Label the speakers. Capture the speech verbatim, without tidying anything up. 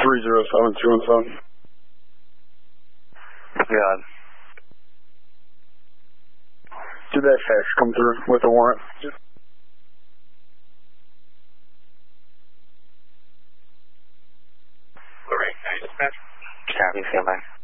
Speaker 1: three zero seven two one seven.
Speaker 2: Yeah.
Speaker 1: Did that fax come through with a warrant?
Speaker 2: All right, dispatch. Copy, stand by.